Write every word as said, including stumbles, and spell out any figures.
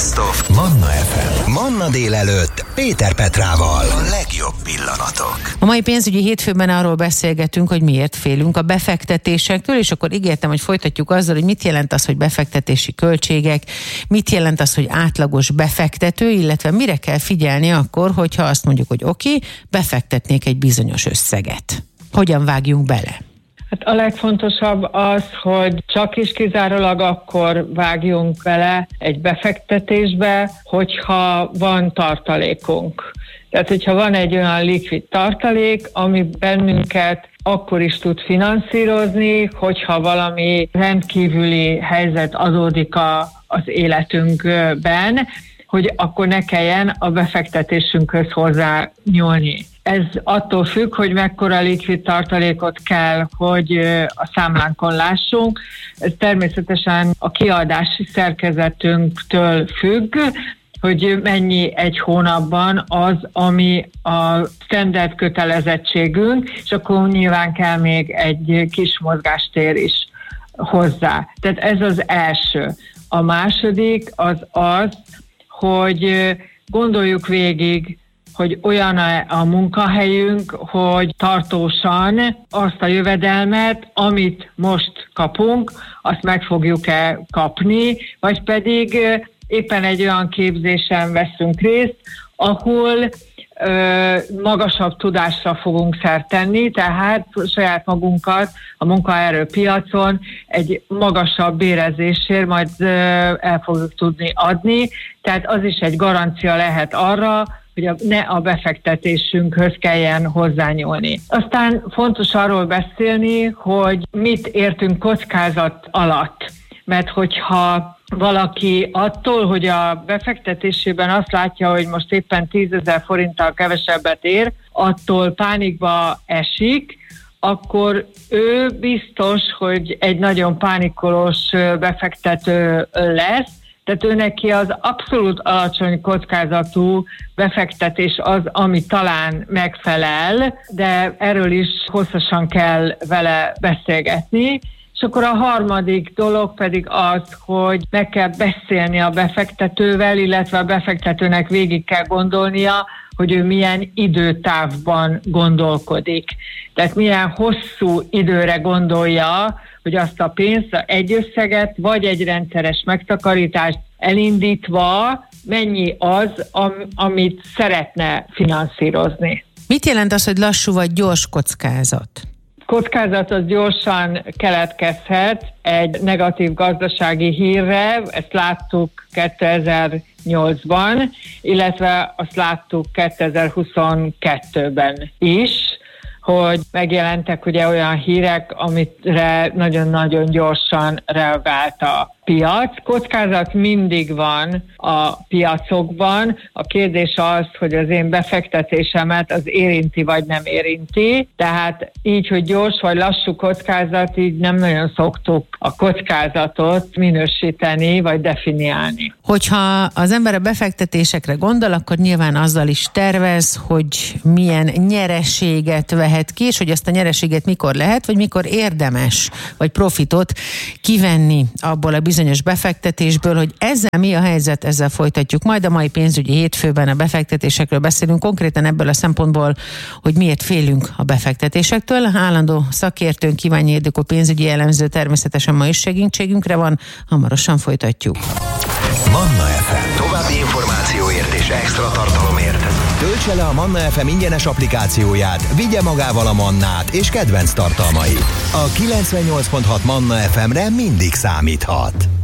Best of Manna ef em. Manna délelőtt Péter Petrával. A legjobb pillanatok. A mai pénzügyi hétfőben arról beszélgetünk, hogy miért félünk a befektetésektől, és akkor ígértem, hogy folytatjuk azzal, hogy mit jelent az, hogy befektetési költségek, mit jelent az, hogy átlagos befektető, illetve mire kell figyelni akkor, hogyha azt mondjuk, hogy oké, befektetnék egy bizonyos összeget. Hogyan vágjunk bele? Hát a legfontosabb az, hogy csak és kizárólag akkor vágjunk bele egy befektetésbe, hogyha van tartalékunk. Tehát, hogyha van egy olyan likvid tartalék, ami bennünket akkor is tud finanszírozni, hogyha valami rendkívüli helyzet adódik a, az életünkben, hogy akkor ne kelljen a befektetésünkhöz hozzá nyúlni. Ez attól függ, hogy mekkora likvid tartalékot kell, hogy a számlánkon lássunk. Ez természetesen a kiadási szerkezetünktől függ, hogy mennyi egy hónapban az, ami a standard kötelezettségünk, és akkor nyilván kell még egy kis mozgástér is hozzá. Tehát ez az első. A második az az, hogy gondoljuk végig, hogy olyan a, a munkahelyünk, hogy tartósan azt a jövedelmet, amit most kapunk, azt meg fogjuk-e kapni, vagy pedig éppen egy olyan képzésen veszünk részt, ahol ö, magasabb tudásra fogunk szert tenni, tehát saját magunkat a munkaerőpiacon egy magasabb bérezésért majd ö, el fogjuk tudni adni, tehát az is egy garancia lehet arra, hogy a, ne a befektetésünkhöz kelljen hozzányúlni. Aztán fontos arról beszélni, hogy mit értünk kockázat alatt, mert hogyha valaki attól, hogy a befektetésében azt látja, hogy most éppen tízezer forinttal kevesebbet ér, attól pánikba esik, akkor ő biztos, hogy egy nagyon pánikolós befektető lesz, tehát ő neki az abszolút alacsony kockázatú befektetés az, ami talán megfelel, de erről is hosszasan kell vele beszélgetni. És akkor a harmadik dolog pedig az, hogy meg kell beszélni a befektetővel, illetve a befektetőnek végig kell gondolnia, hogy ő milyen időtávban gondolkodik. Tehát milyen hosszú időre gondolja, hogy azt a pénzt, egy összeget, vagy egy rendszeres megtakarítást elindítva, mennyi az, am- amit szeretne finanszírozni. Mit jelent az, hogy lassú vagy gyors kockázat? Kockázat az gyorsan keletkezhet egy negatív gazdasági hírre, ezt láttuk kétezer-nyolcban, illetve azt láttuk kétezer-huszonkettőben is, hogy megjelentek ugye olyan hírek, amire nagyon-nagyon gyorsan reagált a piac. Kockázat mindig van a piacokban. A kérdés az, hogy az én befektetésemet az érinti vagy nem érinti. Tehát így, hogy gyors vagy lassú kockázat, így nem nagyon szoktuk a kockázatot minősíteni vagy definiálni. Hogyha az ember a befektetésekre gondol, akkor nyilván azzal is tervez, hogy milyen nyereséget vehet ki, és hogy azt a nyereséget mikor lehet, vagy mikor érdemes, vagy profitot kivenni abból a bizonyos befektetésből, hogy ezzel mi a helyzet, ezzel folytatjuk. Majd a mai pénzügyi hétfőben a befektetésekről beszélünk, konkrétan ebből a szempontból, hogy miért félünk a befektetésektől. Állandó szakértőnk Kiványi Ildikó pénzügyi elemző természetesen ma is segítségünkre van, hamarosan folytatjuk. Manna ef em. További információért és extra tartalomért töltse le a Manna ef em ingyenes applikációját, vigye magával a Mannát és kedvenc tartalmait. A kilencvennyolc pont hat Manna ef emre mindig számíthat.